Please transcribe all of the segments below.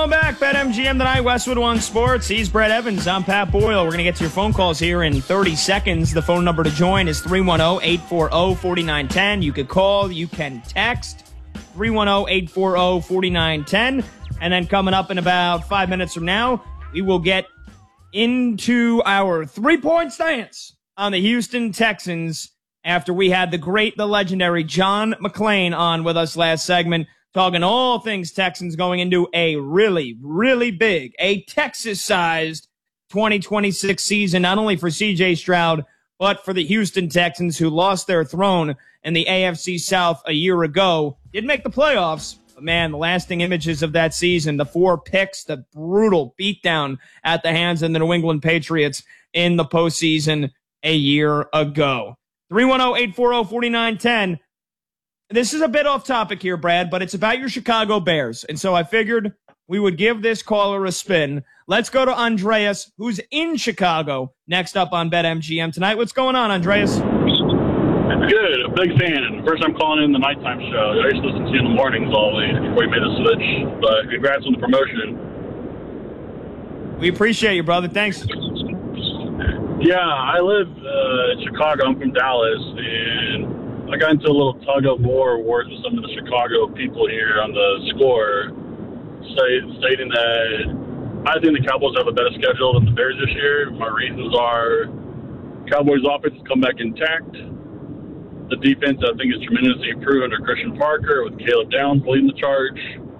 Welcome back, BetMGM tonight, Westwood One Sports. He's Brett Evans. I'm Pat Boyle. We're going to get to your phone calls here in 30 seconds. The phone number to join is 310-840-4910. You can call, you can text, 310-840-4910. And then coming up in about 5 minutes from now, we will get into our three-point stance on the Houston Texans after we had the legendary John McClain on with us last segment, talking all things Texans going into a really, really big, a Texas-sized 2026 season, not only for C.J. Stroud, but for the Houston Texans, who lost their throne in the AFC South a year ago. Did make the playoffs, but man, the lasting images of that season, the 4 picks, the brutal beatdown at the hands of the New England Patriots in the postseason a year ago. 310-840-4910. This is a bit off topic here, Brad, but it's about your Chicago Bears. And so I figured we would give this caller a spin. Let's go to Andreas, who's in Chicago, next up on BetMGM tonight. What's going on, Andreas? Good. A big fan. First time calling in the nighttime show. I used to listen to you in the mornings always before you made the switch. But congrats on the promotion. We appreciate you, brother. Thanks. Yeah, I live in Chicago. I'm from Dallas, and I got into a little tug-of-war wars with some of the Chicago people here on the score, stating that I think the Cowboys have a better schedule than the Bears this year. My reasons are Cowboys' offense has come back intact. The defense, I think, is tremendously improved under Christian Parker with Caleb Downs leading the charge.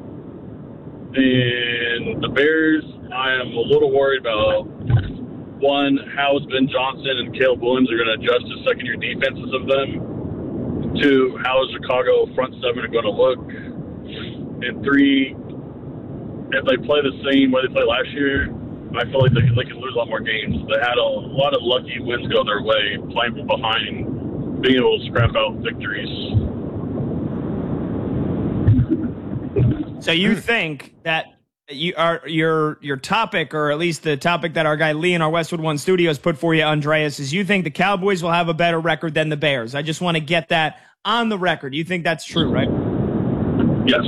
And the Bears, I am a little worried about, one, how Ben Johnson and Caleb Williams are going to adjust to second-year defenses of them. 2, how is Chicago front seven going to look? And 3, if they play the same way they played last year, I feel like they can lose a lot more games. They had a lot of lucky wins go their way, playing from behind, being able to scrap out victories. So you think that your topic, or at least the topic that our guy Lee in our Westwood One Studios put for you, Andreas, is you think the Cowboys will have a better record than the Bears. I just want to get that on the record. You think that's true, right? Yes.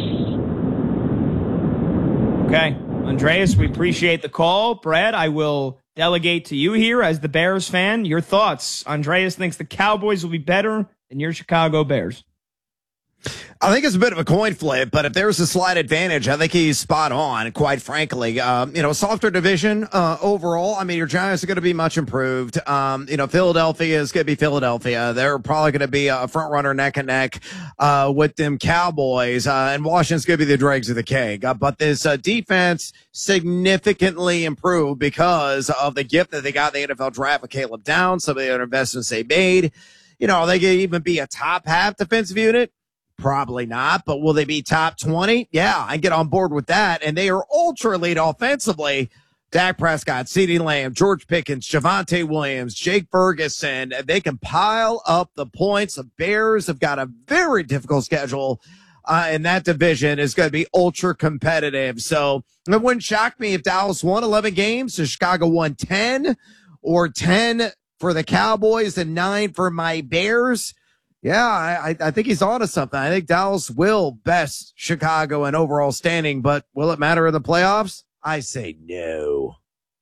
Okay. Andreas, we appreciate the call. Brad, I will delegate to you here as the Bears fan. Your thoughts. Andreas thinks the Cowboys will be better than your Chicago Bears. I think it's a bit of a coin flip, but if there's a slight advantage, I think he's spot on, quite frankly. Softer division overall. I mean, your Giants are going to be much improved. Philadelphia is going to be Philadelphia. They're probably going to be a front runner neck and neck with them Cowboys, and Washington's going to be the dregs of the keg. But this defense significantly improved because of the gift that they got in the NFL draft with Caleb Downs, some of the other investments they made. Are they going to even be a top half defensive unit? Probably not, but will they be top 20? Yeah, I get on board with that. And they are ultra elite offensively. Dak Prescott, CeeDee Lamb, George Pickens, Javonte Williams, Jake Ferguson. They can pile up the points. The Bears have got a very difficult schedule, and that division is going to be ultra competitive. So it wouldn't shock me if Dallas won 11 games and Chicago won 10, or 10 for the Cowboys and 9 for my Bears. Yeah, I think he's on to something. I think Dallas will best Chicago in overall standing, but will it matter in the playoffs? I say no.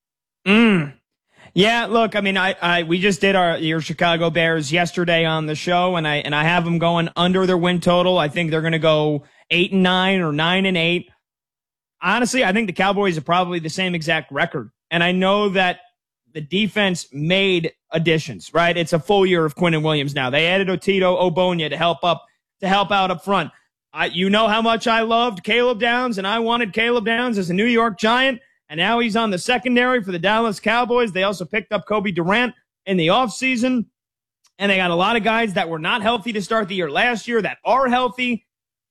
Yeah, look, I mean, we just did your Chicago Bears yesterday on the show, and I have them going under their win total. I think they're going to go 8-9 or 9-8. Honestly, I think the Cowboys are probably the same exact record, and I know that the defense made additions, right? It's a full year of Quinnen Williams now. They added Otito Ogbonnia to help out up front. You know how much I loved Caleb Downs, and I wanted Caleb Downs as a New York Giant, and now he's on the secondary for the Dallas Cowboys. They also picked up Kobe Durant in the offseason, and they got a lot of guys that were not healthy to start the year last year that are healthy.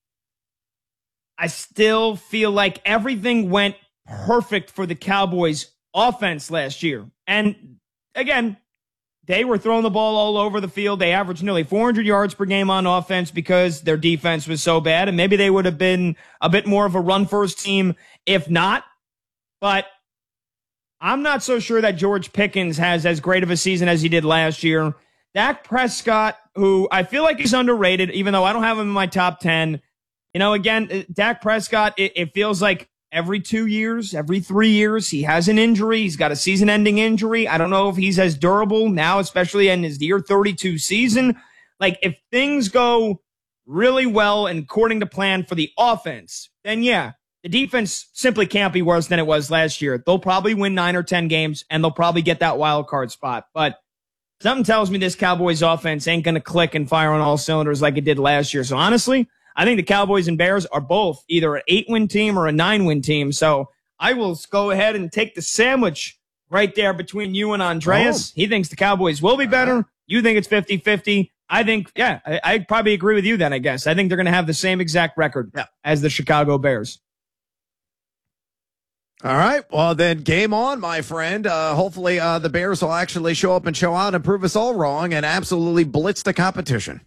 I still feel like everything went perfect for the Cowboys offense last year. And again, they were throwing the ball all over the field. They averaged nearly 400 yards per game on offense because their defense was so bad. And maybe they would have been a bit more of a run-first team if not. But I'm not so sure that George Pickens has as great of a season as he did last year. Dak Prescott, who I feel like he's underrated, even though I don't have him in my top 10. Again, Dak Prescott, it feels like every 2 years, every 3 years. He has an injury. He's got a season-ending injury. I don't know if he's as durable now, especially in his year 32 season. Like, if things go really well and according to plan for the offense, then yeah, the defense simply can't be worse than it was last year. They'll probably win 9 or 10 games, and they'll probably get that wild card spot. But something tells me this Cowboys offense ain't going to click and fire on all cylinders like it did last year. So honestly, I think the Cowboys and Bears are both either an 8-win team or a 9-win team. So I will go ahead and take the sandwich right there between you and Andreas. He thinks the Cowboys will be better. You think it's 50-50. I think, yeah, I probably agree with you then, I guess. I think they're going to have the same exact record as the Chicago Bears. All right. Well, then game on, my friend. Hopefully the Bears will actually show up and show out and prove us all wrong and absolutely blitz the competition.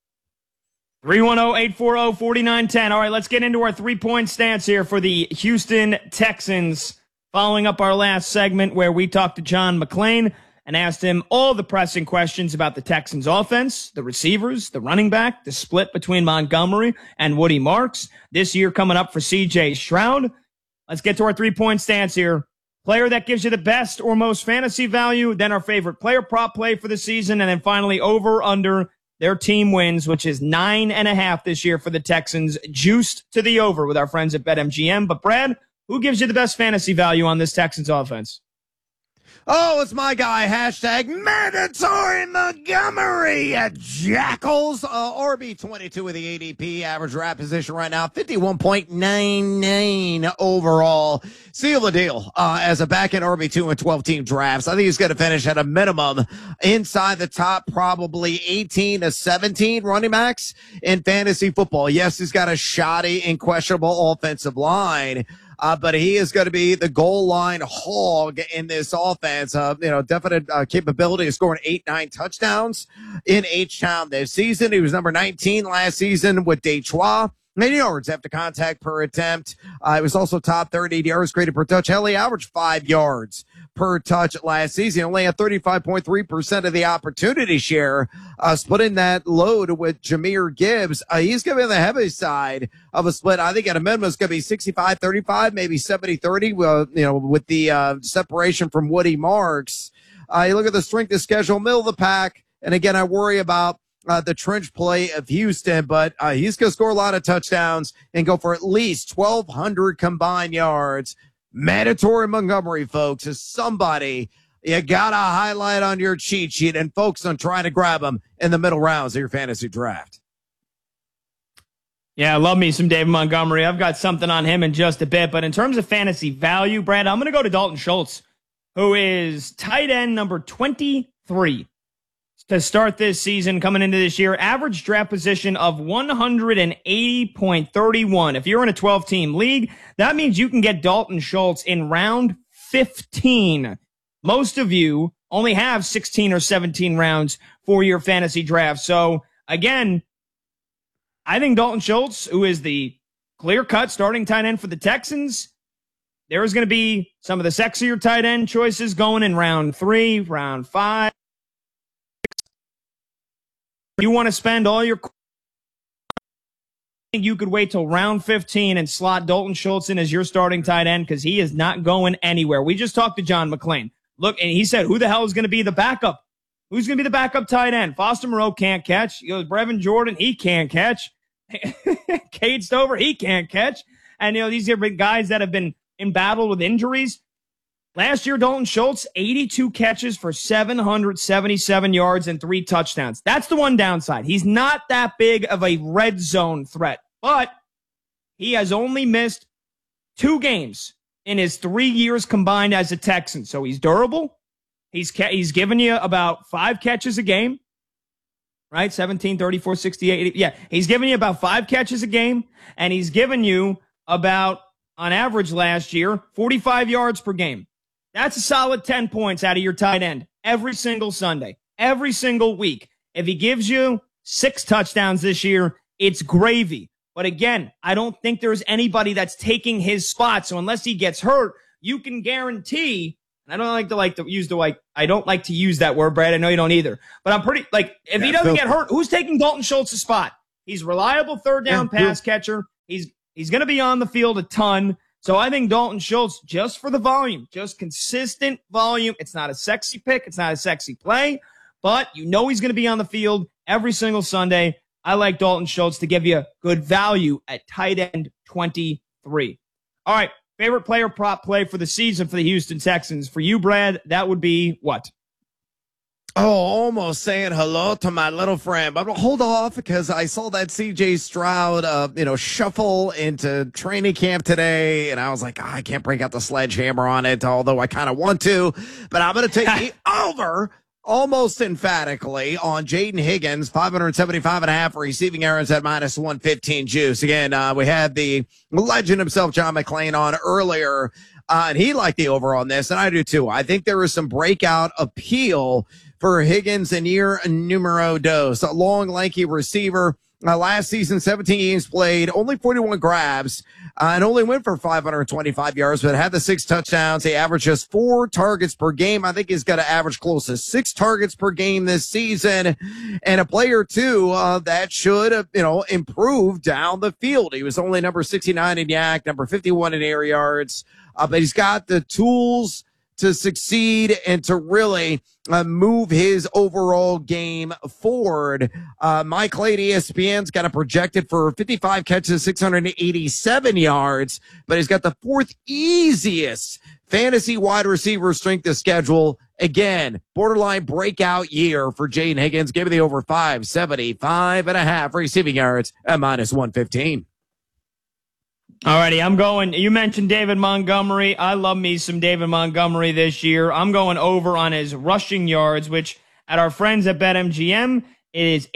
310-840-4910. All right, let's get into our three-point stance here for the Houston Texans. Following up our last segment where we talked to John McClain and asked him all the pressing questions about the Texans offense, the receivers, the running back, the split between Montgomery and Woody Marks. This year coming up for C.J. Stroud. Let's get to our three-point stance here. Player that gives you the best or most fantasy value, then our favorite player prop play for the season, and then finally over, under their team wins, which is 9.5 this year for the Texans, juiced to the over with our friends at BetMGM. But Brad, who gives you the best fantasy value on this Texans offense? Oh, it's my guy. Hashtag mandatory Montgomery Jackals. RB22 with the ADP. Average draft position right now, 51.99 overall. Seal the deal as a back-end RB2 in 12-team drafts. I think he's going to finish at a minimum inside the top probably 18 to 17 running backs in fantasy football. Yes, he's got a shoddy and questionable offensive line. But he is going to be the goal line hog in this offense. Definite capability of scoring 8-9 touchdowns in H-Town this season. He was number 19 last season with Detroit. 9 yards after contact per attempt. It was also top 30 yards created per touch. Hell, he averaged 5 yards per touch last season. Only had 35.3% of the opportunity share, splitting that load with Jahmyr Gibbs. He's going to be on the heavy side of a split. I think at a minimum it's going to be 65-35, maybe 70-30, with the separation from Woody Marks. You look at the strength of schedule, middle of the pack. And again, I worry about the trench play of Houston, but he's going to score a lot of touchdowns and go for at least 1,200 combined yards. Mandatory Montgomery, folks, is somebody you got to highlight on your cheat sheet and focus on trying to grab him in the middle rounds of your fantasy draft. Yeah, I love me some David Montgomery. I've got something on him in just a bit, but in terms of fantasy value, Brad, I'm going to go to Dalton Schultz, who is tight end number 23. To start this season, coming into this year, average draft position of 180.31. If you're in a 12-team league, that means you can get Dalton Schultz in round 15. Most of you only have 16 or 17 rounds for your fantasy draft. So, again, I think Dalton Schultz, who is the clear-cut starting tight end for the Texans, there is going to be some of the sexier tight end choices going in round 3, round 5. You want to spend all your, you could wait till round 15 and slot Dalton Schultz in as your starting tight end because he is not going anywhere. We just talked to John McClain. Look, and he said, who the hell is going to be the backup? Who's going to be the backup tight end? Foster Moreau can't catch. He goes, Brevin Jordan, he can't catch. Cade Stover, he can't catch. And, these are guys that have been in battle with injuries. Last year, Dalton Schultz, 82 catches for 777 yards and 3 touchdowns. That's the one downside. He's not that big of a red zone threat, but he has only missed 2 games in his 3 years combined as a Texan. So he's durable. He's given you about 5 catches a game, right? 17, 34, 68. Yeah, he's giving you about 5 catches a game, and he's given you about, on average last year, 45 yards per game. That's a solid 10 points out of your tight end every single Sunday, every single week. If he gives you 6 touchdowns this year, it's gravy. But again, I don't think there's anybody that's taking his spot. So unless he gets hurt, you can guarantee, and I don't like to use that word, Brad. I know you don't either. But I'm pretty, if he doesn't get hurt, who's taking Dalton Schultz's spot? He's reliable third down pass catcher. He's going to be on the field a ton. So I think Dalton Schultz, just for the volume, just consistent volume. It's not a sexy pick. It's not a sexy play, but you know he's going to be on the field every single Sunday. I like Dalton Schultz to give you good value at tight end 23. All right, favorite player prop play for the season for the Houston Texans. For you, Brad, that would be what? Oh, almost saying hello to my little friend, but hold off because I saw that C.J. Stroud, shuffle into training camp today, and I was like, I can't break out the sledgehammer on it, although I kind of want to, but I'm going to take the over almost emphatically on Jaden Higgins, 575.5 receiving yards at minus 115 juice. Again, we had the legend himself, John McClain, on earlier, and he liked the over on this, and I do too. I think there is some breakout appeal for Higgins in year numero dos. A long, lanky receiver. Last season, 17 games played, only 41 grabs, and only went for 525 yards, but had the 6 touchdowns. He averaged just 4 targets per game. I think he's got to average close to 6 targets per game this season. And a player, too, that should, improve down the field. He was only number 69 in YAC, number 51 in air yards, but he's got the tools to succeed and to really move his overall game forward. Mike Clay at ESPN's got a projected for 55 catches, 687 yards, but he's got the 4th easiest fantasy wide receiver strength of schedule. Again, borderline breakout year for Jaden Higgins. Give me the over 575.5 receiving yards at minus 115. Alrighty, I'm going. You mentioned David Montgomery. I love me some David Montgomery this year. I'm going over on his rushing yards, which at our friends at BetMGM, it is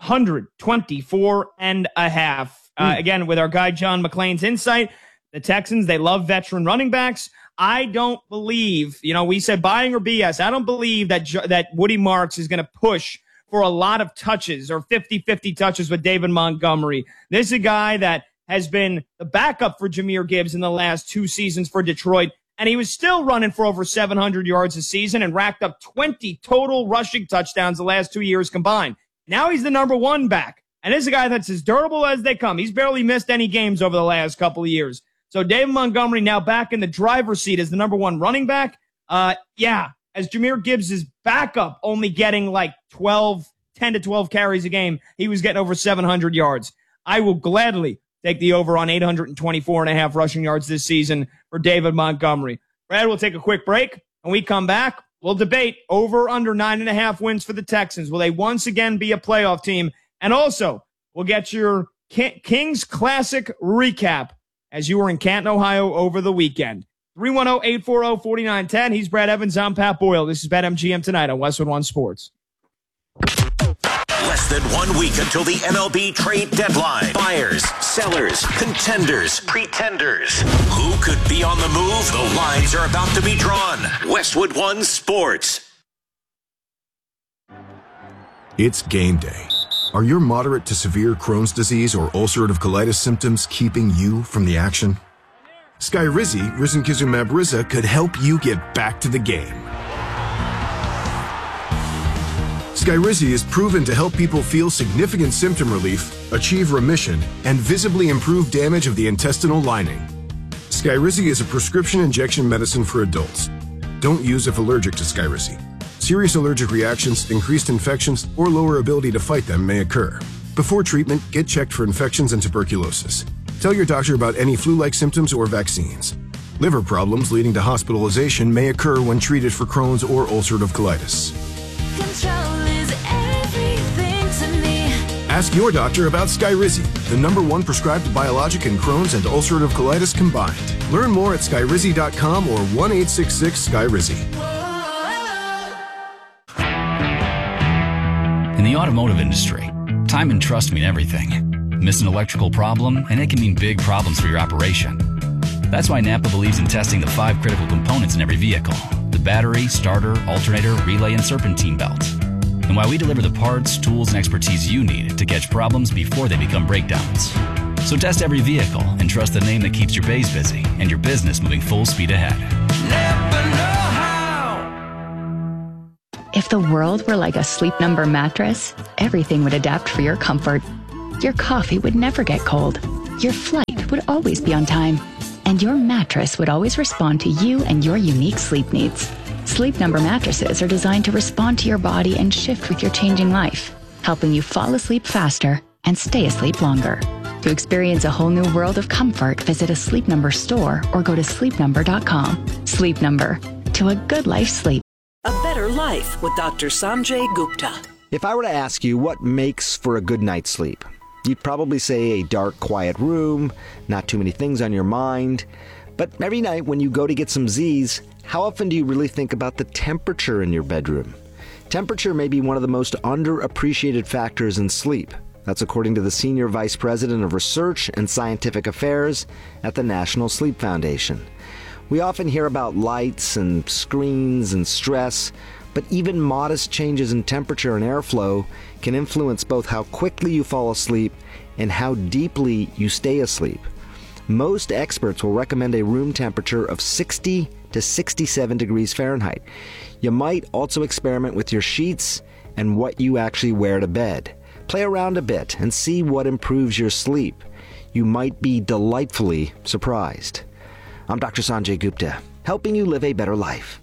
824.5. Again, with our guy John McClain's insight, the Texans, they love veteran running backs. I don't believe, we said buying or BS. I don't believe that Woody Marks is going to push for a lot of touches or 50-50 touches with David Montgomery. This is a guy that has been the backup for Jahmyr Gibbs in the last 2 seasons for Detroit, and he was still running for over 700 yards a season and racked up 20 total rushing touchdowns the last 2 years combined. Now he's the number 1 back, and this is a guy that's as durable as they come. He's barely missed any games over the last couple of years. So David Montgomery now back in the driver's seat as the number 1 running back. As Jahmyr Gibbs' backup only getting like 10 to 12 carries a game, he was getting over 700 yards. I will gladly take the over on 824.5 rushing yards this season for David Montgomery. Brad, we'll take a quick break. When we come back, we'll debate over under 9.5 wins for the Texans. Will they once again be a playoff team? And also, we'll get your Kings Classic recap as you were in Canton, Ohio over the weekend. 310-840-4910. He's Brad Evans. I'm Pat Boyle. This is BetMGM tonight on Westwood One Sports. Less than 1 week until the MLB trade deadline. Buyers, sellers, contenders, pretenders. Who could be on the move? The lines are about to be drawn. Westwood One Sports. It's game day. Are your moderate to severe Crohn's disease or ulcerative colitis symptoms keeping you from the action? Skyrizi, risankizumab Riza, could help you get back to the game. Skyrizi is proven to help people feel significant symptom relief, achieve remission, and visibly improve damage of the intestinal lining. Skyrizi is a prescription injection medicine for adults. Don't use if allergic to Skyrizi. Serious allergic reactions, increased infections, or lower ability to fight them may occur. Before treatment, get checked for infections and tuberculosis. Tell your doctor about any flu-like symptoms or vaccines. Liver problems leading to hospitalization may occur when treated for Crohn's or ulcerative colitis. Control is everything to me. Ask your doctor about Skyrizi, the #1 prescribed biologic in Crohn's and ulcerative colitis combined. Learn more at skyrizi.com or 1-866-SKYRIZI. In the automotive industry, time and trust mean everything. Miss an electrical problem, and it can mean big problems for your operation. That's why Napa believes in testing the 5 critical components in every vehicle: the battery, starter, alternator, relay, and serpentine belt. And why we deliver the parts, tools, and expertise you need to catch problems before they become breakdowns. So test every vehicle and trust the name that keeps your bays busy and your business moving full speed ahead. Never know how. If the world were like a Sleep Number mattress, everything would adapt for your comfort. Your coffee would never get cold. Your flight would always be on time. and your mattress would always respond to you and your unique sleep needs. Sleep Number mattresses are designed to respond to your body and shift with your changing life, helping you fall asleep faster and stay asleep longer. To experience a whole new world of comfort, visit a Sleep Number store or go to sleepnumber.com. Sleep Number, to a good life sleep. A Better Life with Dr. Sanjay Gupta. If I were to ask you what makes for a good night's sleep, you'd probably say a dark, quiet room, not too many things on your mind. But every night when you go to get some Z's, how often do you really think about the temperature in your bedroom? Temperature may be one of the most underappreciated factors in sleep. That's according to the Senior Vice President of Research and Scientific Affairs at the National Sleep Foundation. We often hear about lights and screens and stress, but even modest changes in temperature and airflow can influence both how quickly you fall asleep and how deeply you stay asleep. Most experts will recommend a room temperature of 60 to 67 degrees Fahrenheit. You might also experiment with your sheets and what you actually wear to bed. Play around a bit and see what improves your sleep. You might be delightfully surprised. I'm Dr. Sanjay Gupta, helping you live a better life.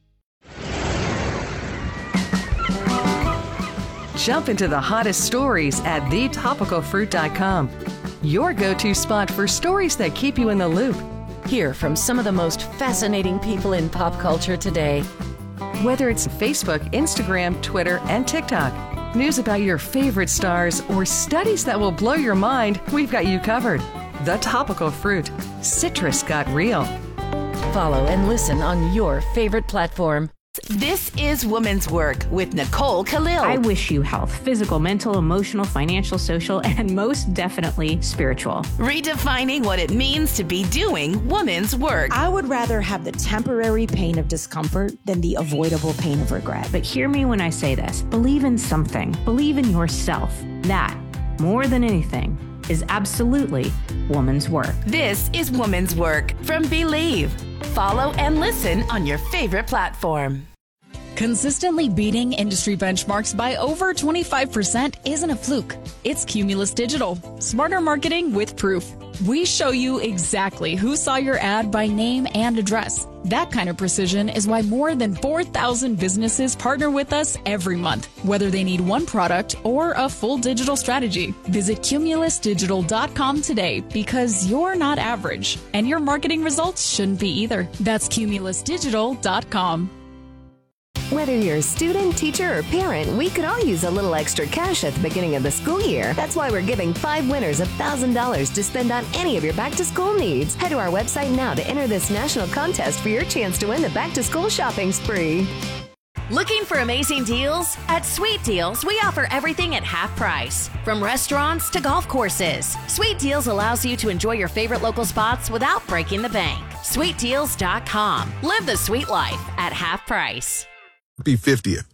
Jump into the hottest stories at thetopicalfruit.com. Your go-to spot for stories that keep you in the loop. Hear from some of the most fascinating people in pop culture today. Whether it's Facebook, Instagram, Twitter, and TikTok, news about your favorite stars, or studies that will blow your mind, we've got you covered. The Topical Fruit. Citrus got real. Follow and listen on your favorite platform. This is Woman's Work with Nicole Khalil. I wish you health, physical, mental, emotional, financial, social, and most definitely spiritual. Redefining what it means to be doing woman's work. I would rather have the temporary pain of discomfort than the avoidable pain of regret. But hear me when I say this. Believe in something. Believe in yourself. That, more than anything, is absolutely woman's work. This is Woman's Work from Believe. Follow and listen on your favorite platform. Consistently beating industry benchmarks by over 25% isn't a fluke. It's Cumulus Digital. Smarter marketing with proof. We show you exactly who saw your ad by name and address. That kind of precision is why more than 4,000 businesses partner with us every month, whether they need one product or a full digital strategy. Visit cumulusdigital.com today because you're not average, and your marketing results shouldn't be either. That's cumulusdigital.com. Whether you're a student, teacher, or parent, we could all use a little extra cash at the beginning of the school year. That's why we're giving 5 winners $1,000 to spend on any of your back-to-school needs. Head to our website now to enter this national contest for your chance to win the back-to-school shopping spree. Looking for amazing deals? At Sweet Deals, we offer everything at half price. From restaurants to golf courses, Sweet Deals allows you to enjoy your favorite local spots without breaking the bank. SweetDeals.com. Live the sweet life at half price. Happy 50th